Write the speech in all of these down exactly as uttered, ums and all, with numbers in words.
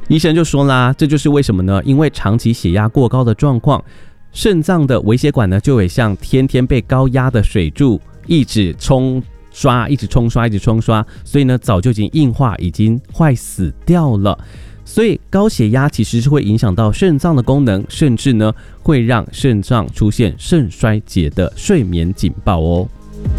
医生就说啦，这就是为什么呢？因为长期血压过高的状况，肾脏的微血管呢就会像天天被高压的水柱一直冲刷，一直冲刷，一直冲刷，所以呢早就已经硬化，已经坏死掉了。所以高血压其实是会影响到肾脏的功能，甚至呢会让肾脏出现肾衰竭的睡眠警报哦。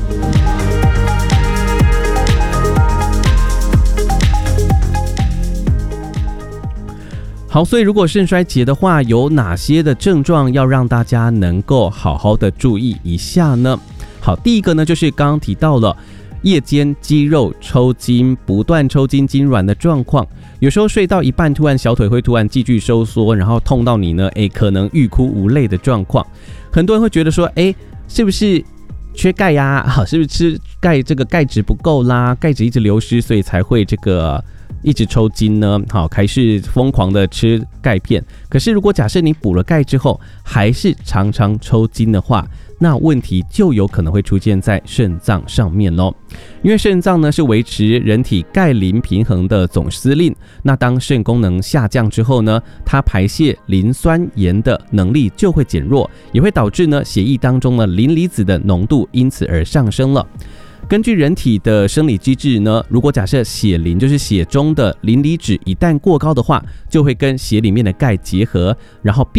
好，所以如果肾衰竭的话，有哪些的症状要让大家能够好好的注意一下呢？好，第一个呢就是刚刚提到了夜间肌肉抽筋，不断抽筋痉挛的状况，有时候睡到一半，突然小腿会突然急剧收缩，然后痛到你呢，哎，可能欲哭无泪的状况。很多人会觉得说，哎，是不是缺钙呀？好，是不是吃钙这个钙质不够啦？钙质一直流失，所以才会这个一直抽筋呢？好，还是疯狂的吃钙片。可是如果假设你补了钙之后，还是常常抽筋的话，那问题就有可能会出现在肾脏上面咯。因为肾脏呢是维持人体钙磷平衡的总司令，那当肾功能下降之后呢，它排泄磷酸盐的能力就会减弱，也会导致呢血液当中的磷离子的浓度因此而上升了。根据人体的生理机制呢，如果假设血磷就是血中的磷离子一旦过高的话，就会跟血里面的钙结合，然后